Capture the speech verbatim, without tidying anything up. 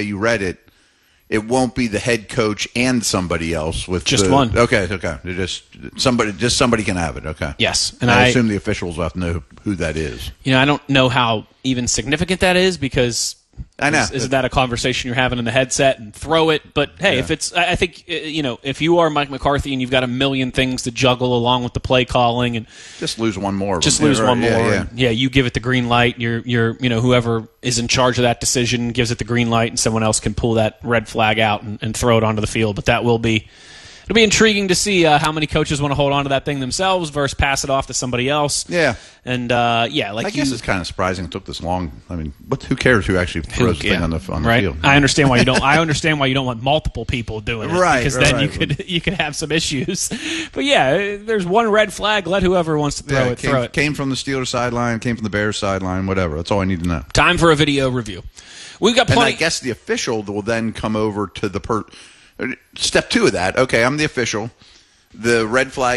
way you read it, it won't be the head coach and somebody else with just the, one. Okay, okay. They're just somebody. Just somebody can have it. Okay. Yes, and and I, I assume the officials will have to know who that is. You know, I don't know how even significant that is because I know. is, is that a conversation you're having in the headset and throw it? But hey, Yeah. if it's, I I think uh, you know, if you are Mike McCarthy and you've got a million things to juggle along with the play calling and Just lose one more. of just them. lose Yeah, one right. more, Yeah, yeah. and, yeah, you give it the green light. You're, you're, you know, whoever is in charge of that decision gives it the green light, and someone else can pull that red flag out and, and throw it onto the field. But that will be. It'll be intriguing to see uh, how many coaches want to hold on to that thing themselves versus pass it off to somebody else. Yeah. And, uh, yeah, like I you, guess it's kind of surprising it took this long. I mean, what? Who cares who actually throws the yeah, thing on the on the right? field? I understand why you don't. I understand why you don't want multiple people doing it, Right, Because right, then right. you could you could have some issues. But yeah, there's one red flag. Let whoever wants to throw Yeah, it it came, throw it. came from the Steelers sideline, came from the Bears sideline, whatever. That's all I need to know. Time for a video review. We've got And plenty. I guess the official will then come over to the per. Step two of that. Okay, I'm the official. The red flag